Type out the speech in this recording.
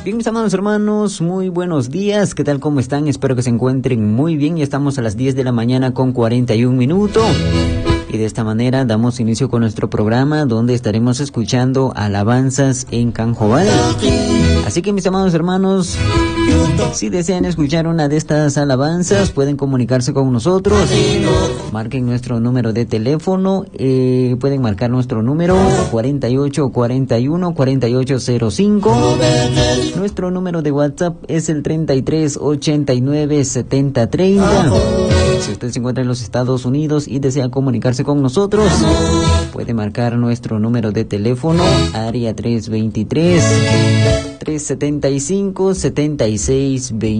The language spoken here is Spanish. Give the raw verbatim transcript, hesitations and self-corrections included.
Bien, mis amados hermanos, muy buenos días. ¿Qué tal? ¿Cómo están? Espero que se encuentren muy bien. Ya estamos a las diez de la mañana con cuarenta y un minutos. Y de esta manera damos inicio con nuestro programa, donde estaremos escuchando alabanzas en Canjobal. Así que, mis amados hermanos, si desean escuchar una de estas alabanzas, pueden comunicarse con nosotros. Marquen nuestro número de teléfono. Eh, pueden marcar nuestro número cuarenta y ocho cuarenta y uno cuarenta y ocho cero cinco. Nuestro número de WhatsApp es el treinta y tres ochenta y nueve setenta treinta. Si usted se encuentra en los Estados Unidos y desea comunicarse con nosotros, puede marcar nuestro número de teléfono, área tres veintitrés, trescientos setenta y cinco, setenta y seis veinte.